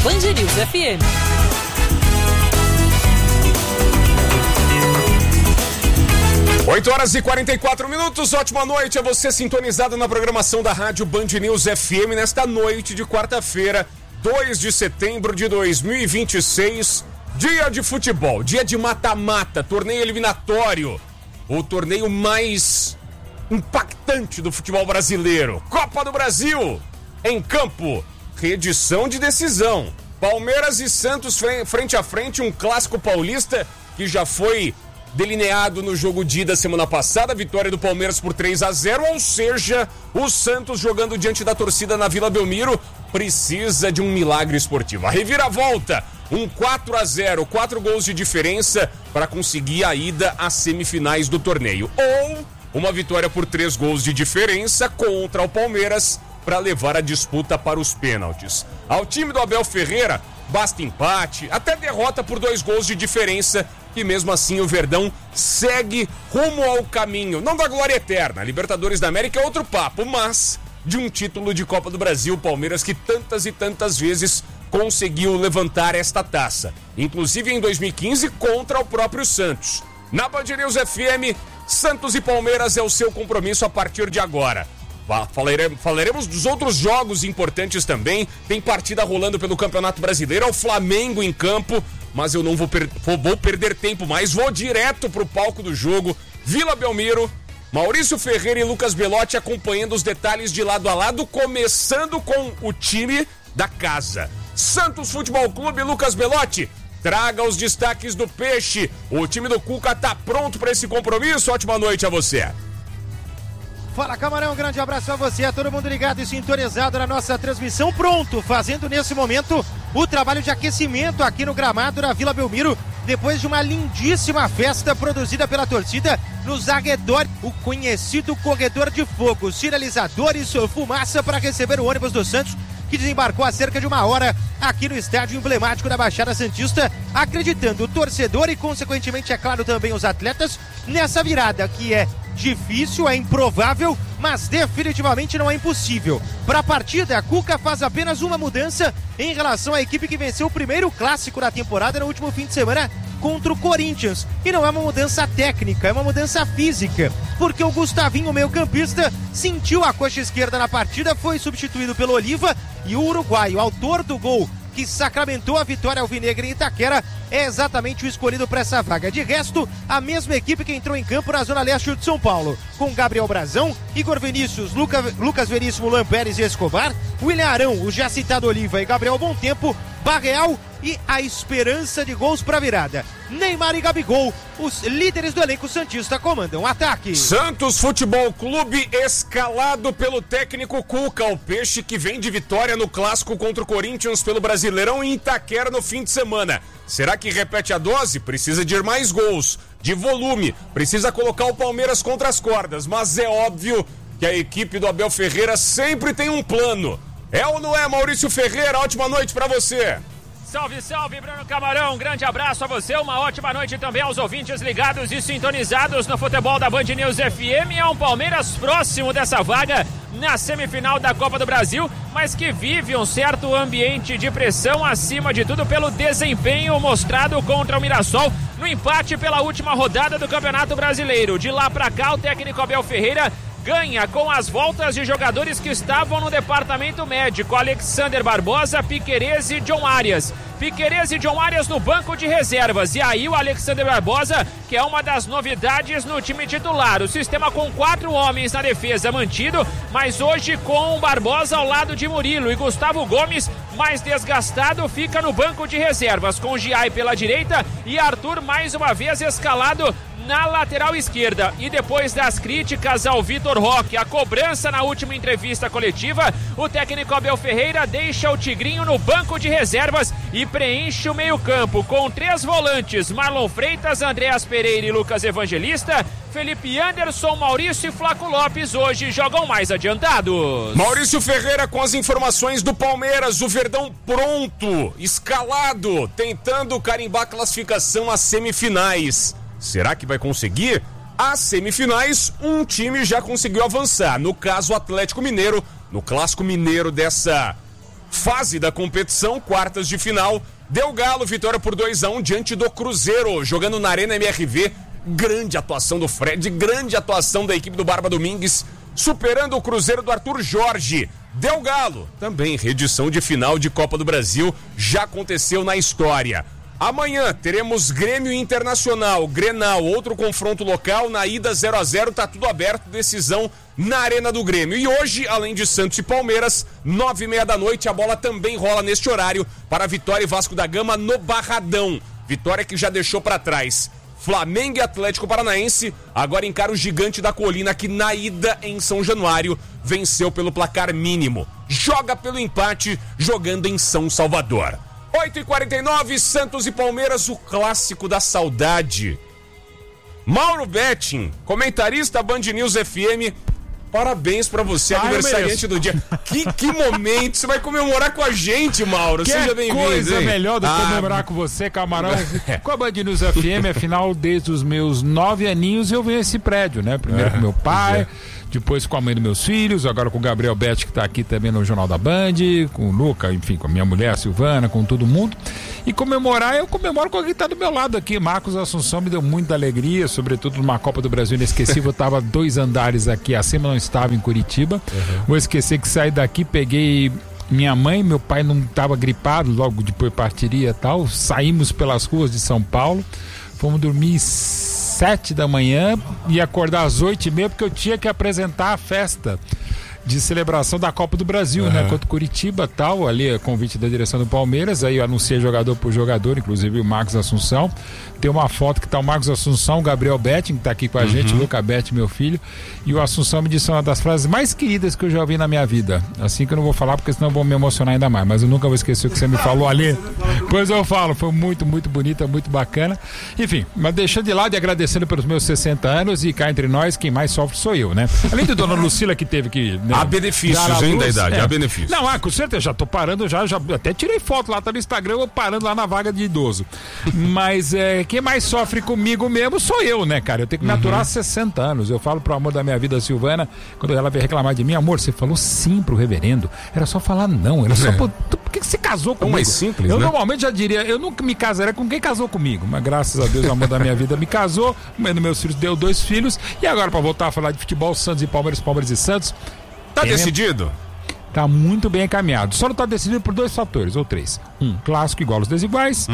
Band News FM. Oito horas e 44 minutos, ótima noite a você sintonizado na programação da Rádio Band News FM nesta noite de quarta-feira, 2 de setembro de 2026, dia de futebol, dia de mata-mata, torneio eliminatório, o torneio mais impactante do futebol brasileiro, Copa do Brasil, em campo, reedição de decisão, Palmeiras e Santos frente a frente, um clássico paulista que já foi delineado no jogo de ida semana passada, vitória do Palmeiras por 3-0, ou seja, o Santos jogando diante da torcida na Vila Belmiro precisa de um milagre esportivo. A reviravolta, um 4-0, 4 gols de diferença para conseguir a ida às semifinais do torneio, ou uma vitória por 3 gols de diferença contra o Palmeiras para levar a disputa para os pênaltis. Ao time do Abel Ferreira, basta empate, até derrota por 2 gols de diferença, e mesmo assim o Verdão segue rumo ao caminho, não da glória eterna, Libertadores da América é outro papo, mas de um título de Copa do Brasil, Palmeiras que tantas e tantas vezes conseguiu levantar esta taça, inclusive em 2015 contra o próprio Santos. Na Band News FM, Santos e Palmeiras é o seu compromisso a partir de agora. Falaremos dos outros jogos importantes também. Tem partida rolando pelo Campeonato Brasileiro, é o Flamengo em campo, mas eu não vou perder tempo mais, vou direto pro palco do jogo, Vila Belmiro, Maurício Ferreira e Lucas Belotti acompanhando os detalhes de lado a lado, começando com o time da casa. Santos Futebol Clube, Lucas Belotti, traga os destaques do Peixe, o time do Cuca tá pronto para esse compromisso, ótima noite a você. Fala, Camarão, um grande abraço a você, a todo mundo ligado e sintonizado na nossa transmissão, pronto, fazendo nesse momento o trabalho de aquecimento aqui no gramado da Vila Belmiro, depois de uma lindíssima festa produzida pela torcida nos arredores, o conhecido corredor de fogo, sinalizadores, fumaça para receber o ônibus do Santos, que desembarcou há cerca de 1 hora aqui no estádio emblemático da Baixada Santista, acreditando o torcedor e, consequentemente, é claro, também os atletas, nessa virada que é difícil, é improvável, mas definitivamente não é impossível. Para a partida, a Cuca faz apenas uma mudança em relação à equipe que venceu o primeiro clássico da temporada no último fim de semana contra o Corinthians. E não é uma mudança técnica, é uma mudança física, porque o Gustavinho, meio-campista, sentiu a coxa esquerda na partida, foi substituído pelo Oliva, e o uruguaio, autor do gol que sacramentou a vitória alvinegra em Itaquera, é exatamente o escolhido para essa vaga. De resto, a mesma equipe que entrou em campo na Zona Leste de São Paulo, com Gabriel Brazão, Igor Vinícius, Lucas Veríssimo, Luan Pérez e Escobar, William Arão, o já citado Oliva e Gabriel Bom Tempo, Barreal e a esperança de gols para virada. Neymar e Gabigol, os líderes do elenco santista, comandam o ataque. Santos Futebol Clube escalado pelo técnico Cuca, o Peixe que vem de vitória no clássico contra o Corinthians pelo Brasileirão em Itaquera no fim de semana. Será que repete a dose? Precisa de mais gols, de volume, precisa colocar o Palmeiras contra as cordas, mas é óbvio que a equipe do Abel Ferreira sempre tem um plano. É ou não é, Maurício Ferreira? Ótima noite pra você. Salve, salve, Bruno Camarão, um grande abraço a você, uma ótima noite também aos ouvintes ligados e sintonizados no futebol da Band News FM. É um Palmeiras próximo dessa vaga na semifinal da Copa do Brasil, mas que vive um certo ambiente de pressão, acima de tudo pelo desempenho mostrado contra o Mirassol no empate pela última rodada do Campeonato Brasileiro. De lá pra cá, o técnico Abel Ferreira ganha com as voltas de jogadores que estavam no departamento médico: Alexander Barbosa, Piquerez e John Arias. Piquerez e John Arias no banco de reservas. E aí o Alexander Barbosa, que é uma das novidades no time titular. O sistema com 4 homens na defesa mantido, mas hoje com o Barbosa ao lado de Murilo. E Gustavo Gomes, mais desgastado, fica no banco de reservas, com Giai pela direita e Arthur mais uma vez escalado na lateral esquerda. E depois das críticas ao Vitor Roque, a cobrança na última entrevista coletiva, o técnico Abel Ferreira deixa o Tigrinho no banco de reservas e preenche o meio-campo com 3 volantes: Marlon Freitas, Andréas Pereira e Lucas Evangelista. Felipe Anderson, Maurício e Flaco Lopes hoje jogam mais adiantados. Maurício Ferreira com as informações do Palmeiras, o Verdão pronto, escalado, tentando carimbar a classificação às semifinais. Será que vai conseguir? Às semifinais, um time já conseguiu avançar. No caso, o Atlético Mineiro, no Clássico Mineiro dessa fase da competição, quartas de final. Deu Galo, vitória por 2-1 diante do Cruzeiro, jogando na Arena MRV. Grande atuação do Fred, grande atuação da equipe do Barba Domingues, superando o Cruzeiro do Arthur Jorge. Deu Galo, também reedição de final de Copa do Brasil, já aconteceu na história. Amanhã teremos Grêmio Internacional, Grenal, outro confronto local, na ida 0-0, tá tudo aberto, decisão na Arena do Grêmio. E hoje, além de Santos e Palmeiras, 9h30 da noite, a bola também rola neste horário para Vitória e Vasco da Gama no Barradão. Vitória que já deixou para trás Flamengo e Atlético Paranaense, agora encara o Gigante da Colina, que na ida em São Januário venceu pelo placar mínimo. Joga pelo empate, jogando em São Salvador. 8h49, Santos e Palmeiras, o clássico da saudade. Mauro Betting, comentarista Band News FM, parabéns pra você, aniversariante do dia. Que momento, você vai comemorar com a gente, Mauro. Seja bem-vindo. Coisa melhor do que comemorar com você, Camarão, com a Band News FM. Afinal, desde os meus 9 aninhos eu venho a esse prédio, né? Primeiro com meu pai, depois com a mãe dos meus filhos, agora com o Gabriel Betti, que tá aqui também no Jornal da Band, com o Luca, enfim, com a minha mulher, a Silvana, com todo mundo. E comemorar, eu comemoro com quem tá do meu lado aqui. Marcos Assunção me deu muita alegria, sobretudo numa Copa do Brasil inesquecível. Eu tava 2 andares aqui acima, não estava em Curitiba. Vou esquecer que saí daqui, peguei minha mãe, meu pai não estava gripado, logo depois partiria e tal. Saímos pelas ruas de São Paulo, fomos dormir 7 da manhã e acordar às 8h30, porque eu tinha que apresentar a festa de celebração da Copa do Brasil, né? Contra Curitiba, tal, ali a convite da direção do Palmeiras. Aí eu anunciei jogador por jogador, inclusive o Marcos Assunção. Tem uma foto que tá o Marcos Assunção, o Gabriel Betting, que tá aqui com a gente, o Luca Betting, meu filho. E o Assunção me disse uma das frases mais queridas que eu já ouvi na minha vida. Assim que eu não vou falar, porque senão eu vou me emocionar ainda mais. Mas eu nunca vou esquecer o que você me falou ali. Pois eu falo, foi muito, muito bonita, muito bacana. Enfim, mas deixando de lado e agradecendo pelos meus 60 anos, e cá entre nós, quem mais sofre sou eu, né? Além de Dona Lucila, que teve que... Né, há benefícios, hein, da idade, há benefícios. Não, com certeza, já tô parando, já até tirei foto lá, tá no Instagram, eu parando lá na vaga de idoso. Mas quem mais sofre comigo mesmo sou eu, né, cara? Eu tenho que me aturar há 60 anos. Eu falo pro amor da minha vida, a Silvana, quando ela veio reclamar de mim, amor, você falou sim pro reverendo, era só falar não, era só por que você casou comigo? É mais simples, eu né? Normalmente já diria, eu nunca me casaria com quem casou comigo, mas graças a Deus o amor da minha vida me casou, o mãe dos meus filhos deu 2 filhos, e agora pra voltar a falar de futebol, Santos e Palmeiras, Palmeiras e Santos. Tá decidido? Tá muito bem encaminhado. Só não tá decidido por 2 fatores, ou 3. Clássico igual aos desiguais.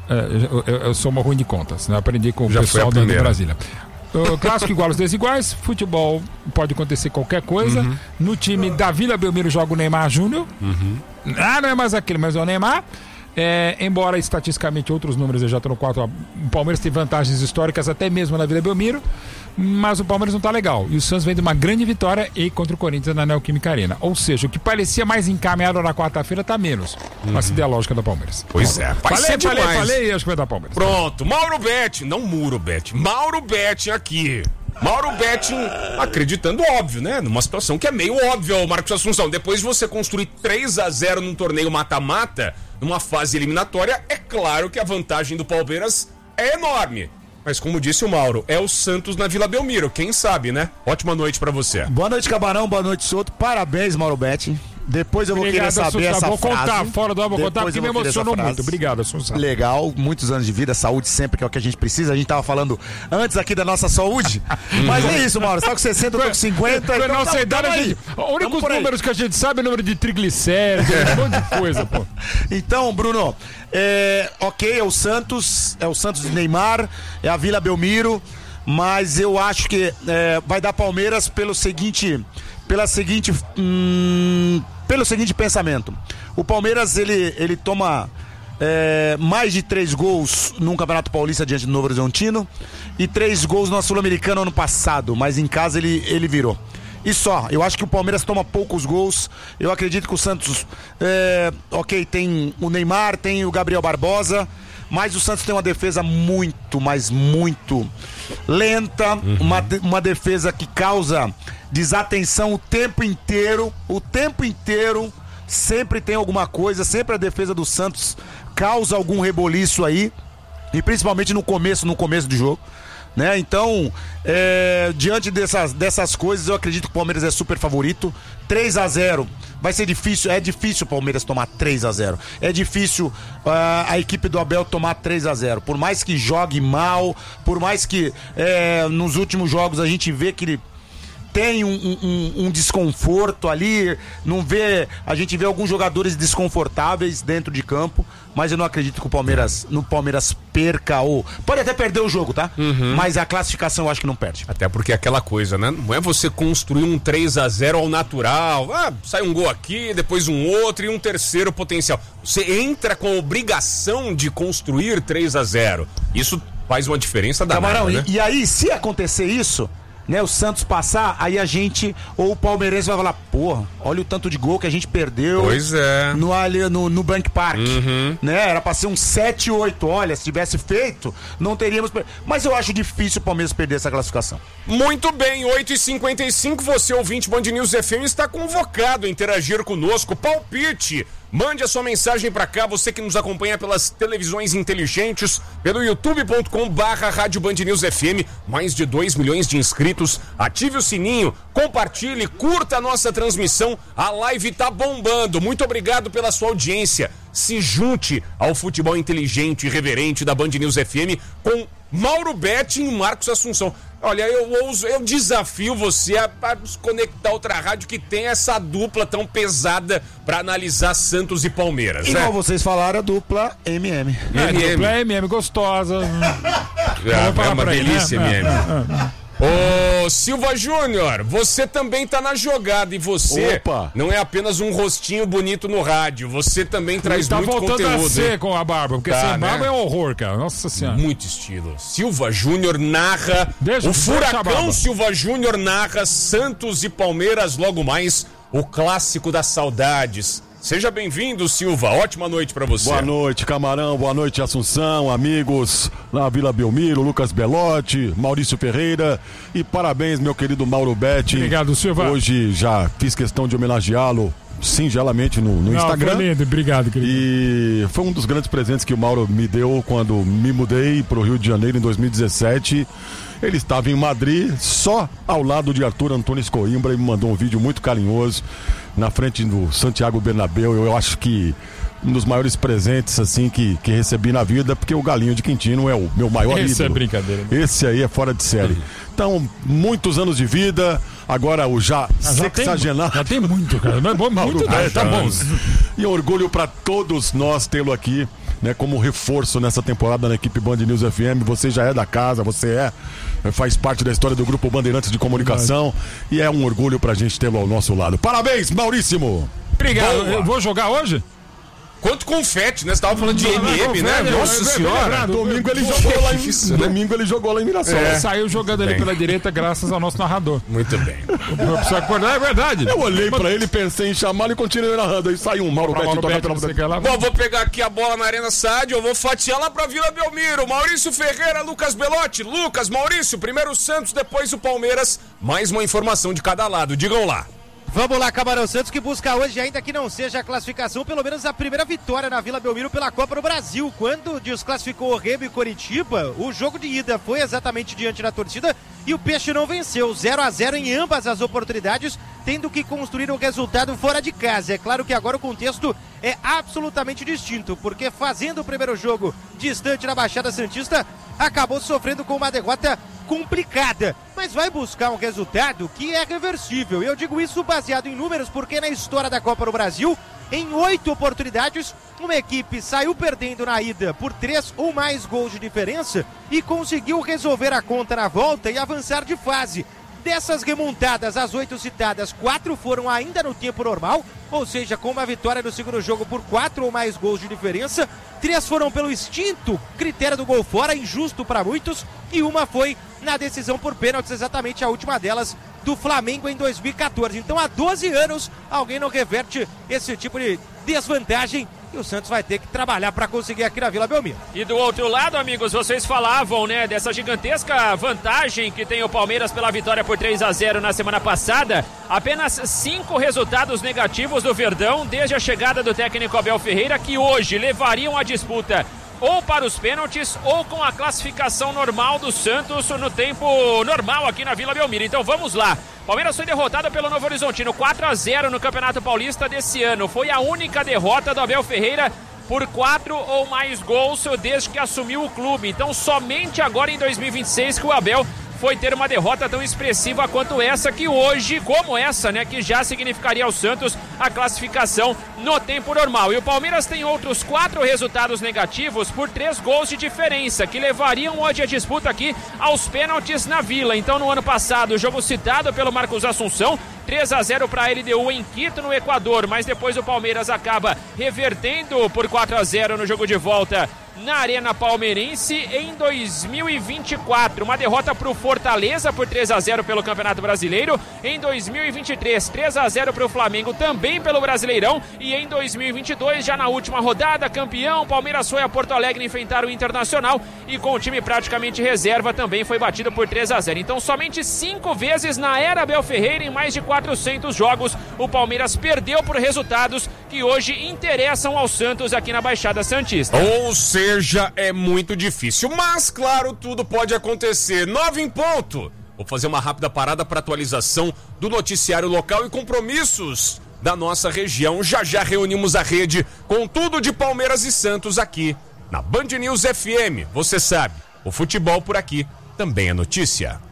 Eu sou uma ruim de contas, né? Aprendi com o pessoal da Brasília. Clássico igual aos desiguais. Futebol pode acontecer qualquer coisa. No time da Vila Belmiro joga o Neymar Júnior. Não é mais aquele, mas é o Neymar. Embora estatisticamente outros números eu já estou no 4, o Palmeiras tem vantagens históricas até mesmo na Vila Belmiro, mas o Palmeiras não está legal, e o Santos vem de uma grande vitória e contra o Corinthians na Neoquímica Arena, ou seja, o que parecia mais encaminhado na quarta-feira está menos, mas se der a lógica da Palmeiras. Pois é, falei, acho que vai dar Palmeiras. Pronto, Mauro Betting, não Muro Betting, Mauro Betting aqui. Mauro Betting acreditando, óbvio, né? Numa situação que é meio óbvia, Marcos Assunção. Depois de você construir 3-0 num torneio mata-mata, numa fase eliminatória, é claro que a vantagem do Palmeiras é enorme. Mas como disse o Mauro, é o Santos na Vila Belmiro, quem sabe, né? Ótima noite pra você. Boa noite, Camarão, boa noite, Souto. Parabéns, Mauro Betting. Depois eu vou querer saber essa frase. Vou contar, fora do ar, vou contar, porque me emocionou muito. Obrigado, Assunção. Legal, muitos anos de vida, saúde sempre, que é o que a gente precisa. A gente tava falando antes aqui da nossa saúde. Mas é isso, Mauro, você tá com 60, eu tô com 50. Então, nossa idade, os únicos números que a gente sabe é o número de triglicéridos, um monte de coisa, pô. Então, Bruno, ok, é o Santos de Neymar, é a Vila Belmiro, mas eu acho que vai dar Palmeiras pelo seguinte pensamento. O Palmeiras ele toma mais de 3 gols num Campeonato Paulista diante do Novo Horizontino e 3 gols na Sul-Americana ano passado, mas em casa ele virou. E só, eu acho que o Palmeiras toma poucos gols. Eu acredito que o Santos tem o Neymar, tem o Gabriel Barbosa, mas o Santos tem uma defesa muito, mas muito lenta, uma defesa que causa desatenção o tempo inteiro, sempre tem alguma coisa, sempre a defesa do Santos causa algum reboliço aí, e principalmente no começo do jogo, né? Então, diante dessas coisas, eu acredito que o Palmeiras é super favorito. 3-0 vai ser difícil, é difícil o Palmeiras tomar 3-0. É difícil a equipe do Abel tomar 3-0. Por mais que jogue mal, por mais que nos últimos jogos a gente vê que ele tem um desconforto ali, a gente vê alguns jogadores desconfortáveis dentro de campo, mas eu não acredito que o Palmeiras perca ou... Pode até perder o jogo, tá? Mas a classificação eu acho que não perde. Até porque é aquela coisa, né? Não é você construir um 3-0 ao natural, sai um gol aqui, depois um outro e um terceiro potencial. Você entra com a obrigação de construir 3-0. Isso faz uma diferença danada, Camarão, né? E aí, se acontecer isso, né, o Santos passar, aí a gente, ou o palmeirense vai falar, porra, olha o tanto de gol que a gente perdeu. Pois é. No Bank Park, né, era pra ser um 7-8, olha, se tivesse feito, não teríamos... Mas eu acho difícil o Palmeiras perder essa classificação. Muito bem, 8h55, você ouvinte Band News FM está convocado a interagir conosco, palpite. Mande a sua mensagem pra cá, você que nos acompanha pelas televisões inteligentes, pelo youtube.com/Rádio Band News FM, mais de 2 milhões de inscritos. Ative o sininho, compartilhe, curta a nossa transmissão, a live tá bombando. Muito obrigado pela sua audiência. Se junte ao futebol inteligente e reverente da Band News FM com Mauro Betti e Marcos Assunção. Olha, eu desafio você a conectar outra rádio que tem essa dupla tão pesada pra analisar Santos e Palmeiras. Igual vocês falaram, a dupla MM. A dupla é MM, gostosa. É uma delícia, MM. Ô, Silva Júnior, você também tá na jogada e você não é apenas um rostinho bonito no rádio, você também traz muito conteúdo. Tá voltando a ser com a barba, porque sem barba é um horror, cara. Nossa Senhora. Muito estilo. Silva Júnior narra, o Furacão Silva Júnior narra Santos e Palmeiras logo mais, o clássico das saudades. Seja bem-vindo, Silva. Ótima noite pra você. Boa noite, Camarão. Boa noite, Assunção, amigos na Vila Belmiro, Lucas Belotti, Maurício Ferreira. E parabéns, meu querido Mauro Betti. Obrigado, Silva. Hoje já fiz questão de homenageá-lo singelamente no Instagram. Foi lindo. Obrigado, querido. E foi um dos grandes presentes que o Mauro me deu quando me mudei pro Rio de Janeiro em 2017. Ele estava em Madrid, só ao lado de Arthur Antunes Coimbra, e me mandou um vídeo muito carinhoso na frente do Santiago Bernabéu. Eu acho que um dos maiores presentes assim que recebi na vida, porque o Galinho de Quintino é o meu maior ídolo. Esse é brincadeira. Esse aí é fora de série. Então, muitos anos de vida, agora o já sexagenário. Já tem muito, cara. Não é bom, muito, tá bom. E orgulho para todos nós tê-lo aqui, né, como reforço nessa temporada na equipe Band News FM. Você já é da casa, você faz parte da história do Grupo Bandeirantes de Comunicação, e é um orgulho pra gente tê-lo ao nosso lado. Parabéns, Mauríssimo! Obrigado. Eu vou jogar hoje? Quanto confete, né? Você tava falando de MM, né? Nossa Senhora. Domingo ele jogou lá em Domingo ele jogou lá em Mirassol. Saiu jogando ali pela direita graças ao nosso narrador. Muito bem. Precisa acordar, é verdade. Eu olhei pra ele, pensei em chamá-lo e continuei narrando. Aí saiu um Mauro Betti. Bom, vou pegar aqui a bola na Arena Sádio, eu vou fatiar lá pra Vila Belmiro. Maurício Ferreira, Lucas Belotti. Lucas, Maurício, primeiro o Santos, depois o Palmeiras. Mais uma informação de cada lado. Digam lá. Vamos lá, Camarão. Santos que busca hoje, ainda que não seja a classificação, pelo menos a primeira vitória na Vila Belmiro pela Copa do Brasil. Quando desclassificou o Remo e Coritiba, o jogo de ida foi exatamente diante da torcida e o Peixe não venceu. 0-0 em ambas as oportunidades, tendo que construir o resultado fora de casa. É claro que agora o contexto é absolutamente distinto, porque fazendo o primeiro jogo distante da Baixada Santista, acabou sofrendo com uma derrota complicada, mas vai buscar um resultado que é reversível. Eu digo isso baseado em números, porque na história da Copa do Brasil, em 8 oportunidades, uma equipe saiu perdendo na ida por 3 ou mais gols de diferença e conseguiu resolver a conta na volta e avançar de fase. Dessas remontadas, as 8 citadas, 4 foram ainda no tempo normal, ou seja, com uma vitória no segundo jogo por 4 ou mais gols de diferença. 3 foram pelo extinto critério do gol fora, injusto para muitos, e uma foi na decisão por pênaltis, exatamente a última delas do Flamengo em 2014. Então há 12 anos alguém não reverte esse tipo de desvantagem e o Santos vai ter que trabalhar para conseguir aqui na Vila Belmiro. E do outro lado, amigos, vocês falavam, né, dessa gigantesca vantagem que tem o Palmeiras pela vitória por 3-0 na semana passada. Apenas 5 resultados negativos do Verdão desde a chegada do técnico Abel Ferreira, que hoje levariam a disputa ou para os pênaltis ou com a classificação normal do Santos no tempo normal aqui na Vila Belmiro. Então vamos lá. Palmeiras foi derrotado pelo Novo Horizontino 4-0 no Campeonato Paulista desse ano. Foi a única derrota do Abel Ferreira por 4 ou mais gols desde que assumiu o clube. Então somente agora em 2026 que o Abel foi ter uma derrota tão expressiva quanto essa, que hoje, como essa, né, que já significaria ao Santos a classificação no tempo normal. E o Palmeiras tem outros 4 resultados negativos por 3 gols de diferença, que levariam hoje a disputa aqui aos pênaltis na Vila. Então, no ano passado, o jogo citado pelo Marcos Assunção, 3-0 para a LDU em Quito, no Equador, mas depois o Palmeiras acaba revertendo por 4-0 no jogo de volta na Arena Palmeirense em 2024. Uma derrota para o Fortaleza por 3-0 pelo Campeonato Brasileiro. Em 2023, 3-0 para o Flamengo também pelo Brasileirão. E em 2022, já na última rodada, campeão, Palmeiras foi a Porto Alegre enfrentar o Internacional e com o time praticamente reserva também foi batido por 3-0. Então somente 5 vezes na era Abel Ferreira, em mais de 400 jogos, o Palmeiras perdeu por resultados que hoje interessam ao Santos aqui na Baixada Santista. Ou seja, é muito difícil, mas claro, tudo pode acontecer. 9 em ponto. Vou fazer uma rápida parada para atualização do noticiário local e compromissos da nossa região. Já já reunimos a rede com tudo de Palmeiras e Santos aqui na Band News FM. Você sabe, o futebol por aqui também é notícia.